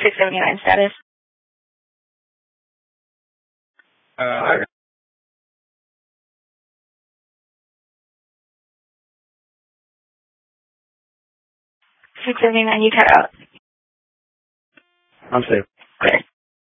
679 status. 679, you cut out. I'm safe.